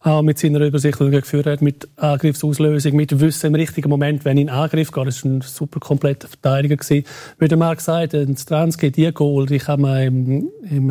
auch mit seiner Übersicht, die er geführt hat, mit Angriffsauslösung, mit Wissen im richtigen Moment, wenn in Angriff geht. Das war ein super kompletter Verteidiger gewesen. Wie der Marc sagt, ein Stranski, die Goal, die kann man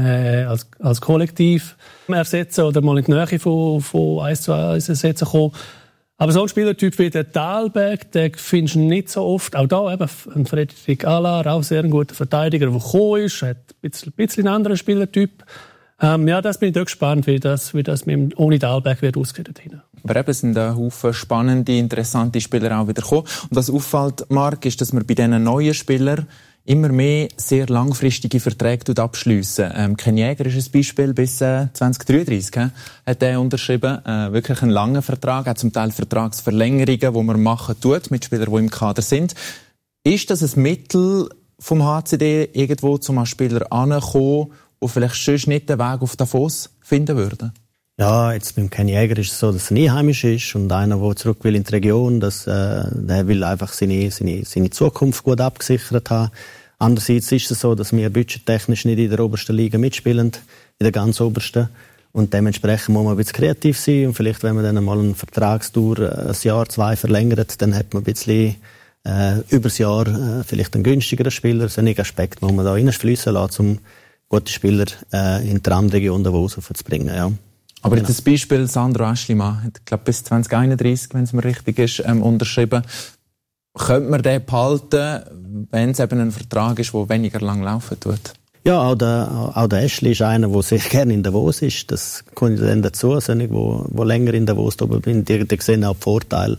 als Kollektiv ersetzen oder mal in die Nähe von 1:1 ersetzen kommen. Aber so ein Spielertyp wie der Dahlberg, den findest du nicht so oft. Auch da eben ein Frederik Allar, auch sehr ein guter Verteidiger, der gekommen ist, hat ein bisschen einen anderen Spielertyp. Das bin ich auch gespannt, wie das mit dem ohne Dahlberg wird ausgehen. Aber eben sind ein Haufen spannende, interessante Spieler auch wieder gekommen. Und was auffällt, Marc, ist, dass wir bei diesen neuen Spielern immer mehr sehr langfristige Verträge abschliessen. Ken Jäger ist ein Beispiel, bis 2033 hat er unterschrieben. Wirklich einen langen Vertrag, hat zum Teil Vertragsverlängerungen, die man machen tut mit Spielern, die im Kader sind. Ist das ein Mittel vom HCD, irgendwo zum Spieler anzukommen, die vielleicht sonst nicht den Weg auf Davos finden würden? Ja, jetzt beim Ken Jäger ist es so, dass er ein Einheimischer ist und einer, der zurück will in die Region, der will einfach seine Zukunft gut abgesichert haben. Andererseits ist es so, dass wir budgettechnisch nicht in der obersten Liga mitspielen, in der ganz obersten. Und dementsprechend muss man ein bisschen kreativ sein und vielleicht, wenn man dann mal eine Vertragsdauer ein Jahr, 2 verlängert, dann hat man ein bisschen über das Jahr vielleicht einen günstigeren Spieler. So einen Aspekt muss man da reinfließen lassen, um gute Spieler in die Randregion Davos aufzubringen. Ja. Aber jetzt das Beispiel Sandro Aeschlimann hat, glaube bis 2031, wenn es mir richtig ist, unterschrieben. Könnte man den behalten, wenn es eben ein Vertrag ist, der weniger lang laufen tut? Ja, auch der Aeschli ist einer, der sehr gerne in Davos ist. Das kommt dann dazu, wo länger in Davos oben bin. Die sehen auch die Vorteile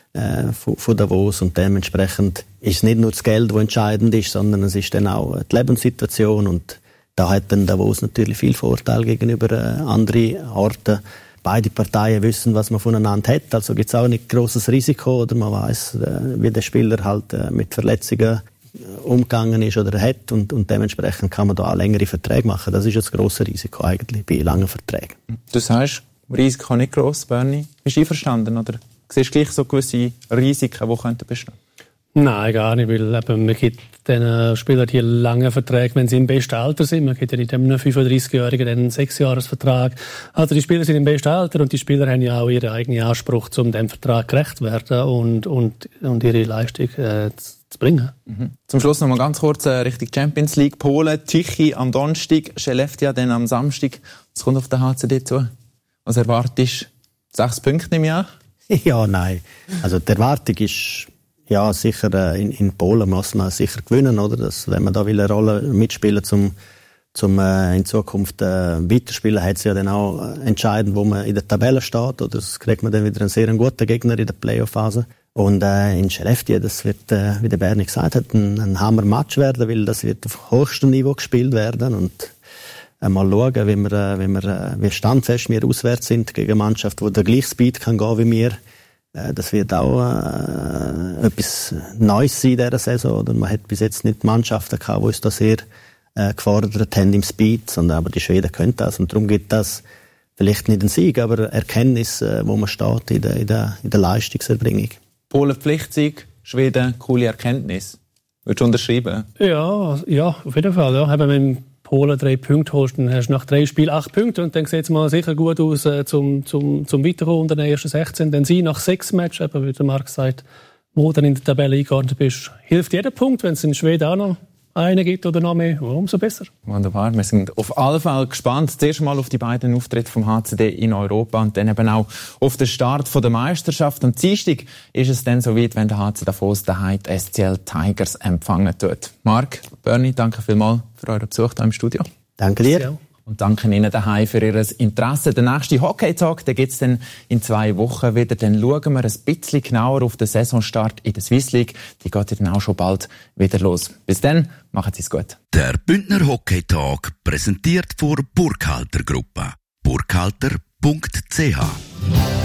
von Davos und dementsprechend ist es nicht nur das Geld, das entscheidend ist, sondern es ist dann auch die Lebenssituation und da hat dann Davos natürlich viel Vorteil gegenüber anderen Orten. Beide Parteien wissen, was man voneinander hat. Also gibt es auch nicht grosses Risiko oder man weiß, wie der Spieler halt mit Verletzungen umgegangen ist oder hat und dementsprechend kann man da auch längere Verträge machen. Das ist das grosse Risiko eigentlich bei langen Verträgen. Du sagst, Risiko nicht gross, Bernie. Bist du einverstanden oder siehst du gleich so gewisse Risiken, die könnten bestehen? Nein, gar nicht, weil man gibt den Spielern hier lange Verträge, wenn sie im besten Alter sind. Man gibt ja nicht einem 35-Jährigen einen 6-Jahres-Vertrag. Also die Spieler sind im besten Alter und die Spieler haben ja auch ihren eigenen Anspruch, um dem Vertrag gerecht zu werden und ihre Leistung zu bringen. Mhm. Zum Schluss noch mal ganz kurz Richtung Champions League. Polen, Tichy am Donnerstag, Skellefteå dann am Samstag. Was kommt auf den HCD zu? Was erwartest du? 6 Punkte im Jahr? Ja, nein. Also die Erwartung ist ja sicher in Polen muss man sicher gewinnen, oder? Dass, wenn man da will eine Rolle mitspielen zum in Zukunft weiterspielen, hat es ja dann auch entscheidend, wo man in der Tabelle steht, oder das kriegt man dann wieder einen sehr guten Gegner in der Playoff-Phase. Und in Skellefteå, das wird, wie der Bernie gesagt hat, ein Hammer-Match werden, weil das wird auf höchstem Niveau gespielt werden und mal schauen, wie standfest wir auswärts sind gegen eine Mannschaft, die der gleiche Speed kann gehen wie wir. Das wird auch etwas Neues sein in dieser Saison. Oder man hat bis jetzt nicht Mannschaften gehabt, die uns da sehr gefordert haben im Speed, sondern aber die Schweden können das. Und darum gibt das vielleicht nicht einen Sieg, aber Erkenntnis, wo man steht in der Leistungserbringung. Polen Pflichtsieg, Schweden coole Erkenntnis. Würdest du unterschreiben? Ja, auf jeden Fall. Ja. Wenn du Polen 3 Punkte holst, dann hast du nach 3 Spielen 8 Punkte und dann sieht es mal sicher gut aus zum Weiterkommen unter den ersten 16. Dann sie nach 6 Matches, wie der Marc sagt, wo dann in der Tabelle eingeordnet bist, hilft jeder Punkt, wenn es in Schweden auch noch einen gibt oder noch mehr, umso besser. Wunderbar, wir sind auf alle Fälle gespannt. Zuerst mal auf die beiden Auftritte vom HCD in Europa und dann eben auch auf den Start der Meisterschaft. Am Dienstag ist es dann soweit, wenn der HC Davos daheim die SCL Tigers empfangen tut. Marc, Bernie, danke vielmals für euren Besuch hier im Studio. Danke dir. Und danke Ihnen daheim für Ihr Interesse. Der nächste Hockey-Talk, den gibt's dann in 2 Wochen wieder. Dann schauen wir ein bisschen genauer auf den Saisonstart in der Swiss League. Die geht ja dann auch schon bald wieder los. Bis dann, machen Sie es gut. Der Bündner Hockey-Talk präsentiert von Burkhalter Gruppe. burkhalter.ch